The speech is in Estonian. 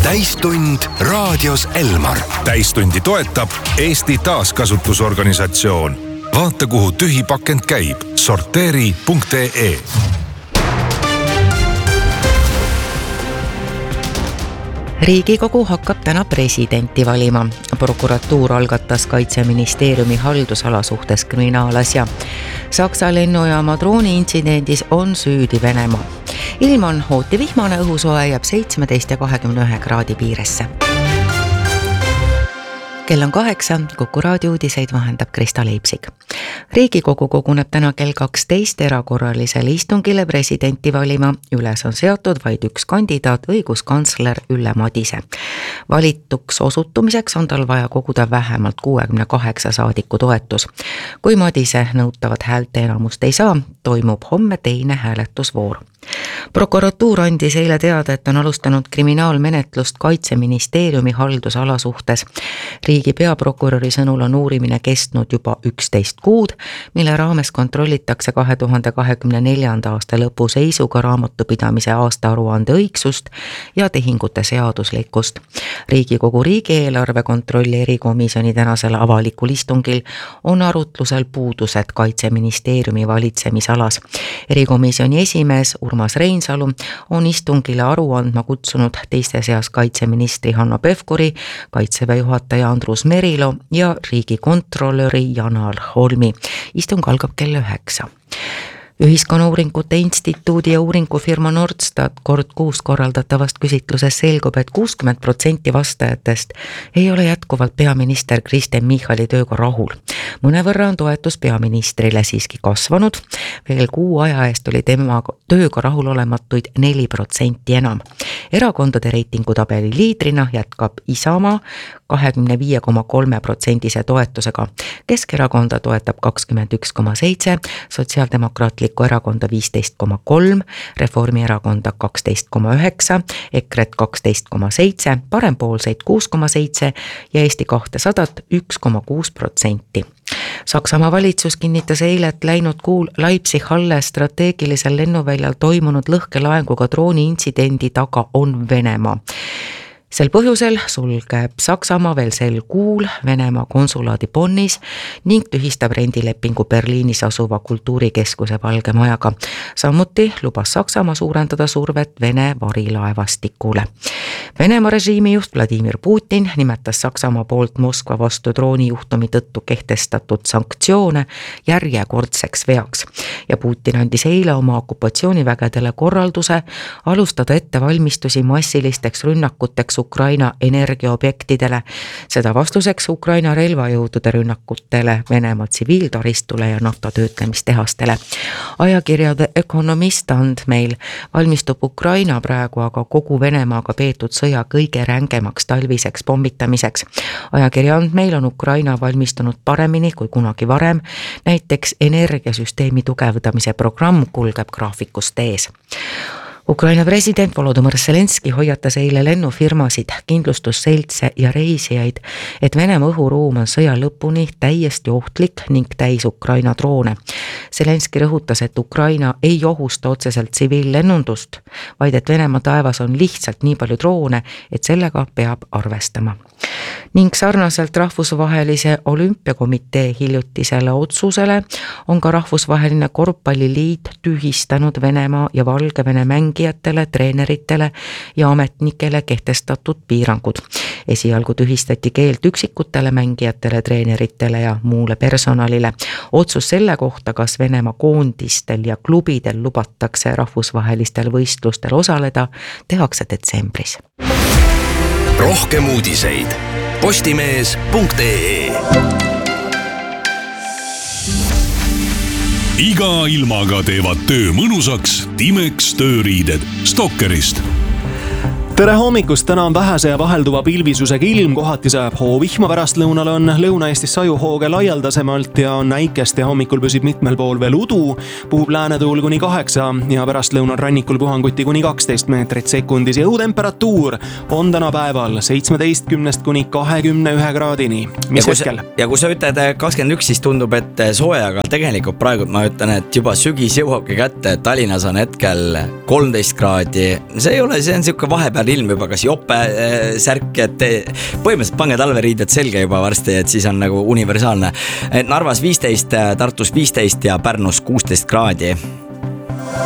täistund raadios Elmar. Täistundi toetab Eesti Taaskasutusorganisatsioon. Vaata, kuhu tühi pakend käib. Sorteeri.ee. Riigikogu hakkab täna presidenti valima. Prokuratuur algatas Kaitseministeeriumi haldusala suhtes kriminaalasja. Saksa lennujaama drooni-intsidendis on süüdi Venemaa. Ilm on hooti vihmane, õhusoe jääb 17 ja 21 kraadi piiresse. Kell on 8, Kuku raadio uudiseid vahendab Krista Leipsik. Riigikogu koguneb täna kell 12 erakorralisele istungile presidenti valima. Üles on seatud vaid üks kandidaat, õiguskantsler Ülle Madise. Valituks osutumiseks on tal vaja koguda vähemalt 68 saadiku toetus. Kui Madise nõutavat häälte enamust ei saa, toimub homme teine hääletusvoor. Prokuratuur andis eile teada, et on alustanud kriminaalmenetlust Kaitseministeeriumi haldusala suhtes. Riigi peaprokuröri sõnul on uurimine kestnud juba 11 kuud, mille raames kontrollitakse 2024. aasta lõpu seisuga raamatupidamise aastaaruande õigsust ja tehingute seaduslikkust. Riigikogu riigieelarve kontrolli erikomisjoni tänasel avalikul istungil on arutlusel puudused Kaitseministeeriumi valitsemisalas. Erikomisjoni esimees Urmas Reinsalu on istungile aru andma kutsunud teiste seas kaitseministri Hanno Pevkuri, Kaitseväe juhataja Andrus Merilo ja riigikontrolöri Janar Holmi. Istung algab kell 9. Ühiskonnauuringute instituudi ja uuringufirma Nordstat kord kuus korraldatavast küsitluses selgub, et 60% vastajatest ei ole jätkuvalt peaminister Kristen Michali tööga rahul. Mõnevõrra on toetus peaministrile siiski kasvanud. Veel kuu aja eest oli tema tööga rahulolematuid 4% enam. Erakondade reitingutabeli liidrina jätkab Isamaa 25,3% toetusega. Keskerakonda toetab 21,7%, Sotsiaaldemokraatlikku erakonda 15,3%, Reformierakonda 12,9%, EKRE 12,7%, Parempoolseid 6,7% ja Eesti 200 1,6%. Saksamaa valitsus kinnitas eile, et läinud kuul Leipzig-Halle strateegilisel lennuväljal toimunud lõhkelaenguga drooni-intsidendi taga on Venemaa. Sel põhjusel sulgeb Saksamaa veel sel kuul Venemaa konsulaadi Bonnis ning tühistab rendilepingu Berliinis asuva kultuurikeskuse Valge Majaga. Samuti lubas Saksamaa suurendada survet Vene varilaevastikule. Venemaa režiimi juht Vladimir Putin nimetas Saksamaa poolt Moskva vastu droonijuhtumi tõttu kehtestatud sanktsioone järjekordseks veaks. Ja Putin andis eile oma okupatsioonivägedele korralduse alustada ettevalmistusi massilisteks rünnakuteks Ukraina energiaobjektidele. Seda vastuseks Ukraina relvajõudude rünnakutele Venemaa tsiviiltaristule ja naftatöötlemistehastele. Ajakirja The Economist andmeil valmistub Ukraina praegu aga kogu Venemaaga peetud sõja kõige rängemaks talviseks pommitamiseks. Ajakirja andmeil on Ukraina valmistunud paremini kui kunagi varem. Näiteks energiasüsteemi tugevdamise programm kulgeb graafikust ees. Ukraina president Volodõmõr Zelenski hoiatas eile lennufirmasid, kindlustusseltse ja reisijaid, et Venemaa õhuruum on sõja lõpuni täiesti ohtlik ning täis Ukraina droone. Zelenski rõhutas, et Ukraina ei ohusta otseselt tsiviillennundust, vaid et Venemaa taevas on lihtsalt nii palju droone, et sellega peab arvestama. Ning sarnaselt Rahvusvahelise Olümpiakomitee hiljutisele otsusele on ka Rahvusvaheline korvpalliliit tühistanud Venemaa ja Valgevene mängijatele, treeneritele ja ametnikele kehtestatud piirangud. Esialgu tühistati keeld üksikutele mängijatele, treeneritele ja muule personalile. Otsus selle kohta, kas Venemaa koondistel ja klubidel lubatakse rahvusvahelistel võistlustel osaleda, tehakse detsembris. Rohkem uudiseid postimees.ee. Iga ilmaga teevad töö mõnusaks Timex tööriided Stokkerist. Tere hommikust, täna on vähese ja vahelduva pilvisusega ilm, kohati sajab hoovihma, pärastlõunal on Lõuna-Eestis sajuhooge laialdasemalt ja on näikest ja hommikul püsib mitmel pool veel udu, puhub läänetuul kuni 8 ja pärastlõunal rannikul puhanguti kuni 12 meetrit sekundis ja õhutemperatuur on täna päeval 17 kuni 21 kraadini. Mis hetkel? Ja kui sa ütled 21, siis tundub, et soe, aga tegelikult praegu ma ütlen, et juba sügis jõuabki kätte, Tallinnas on hetkel 13 kraadi. See ei ole, see on siuke vahepeal on ilm juba kas jope särk, et põhimõtteliselt pange talveriided selge juba varsti, et siis on nagu universaalne. Narvas 15, Tartus 15 ja Pärnus 16 kraadi.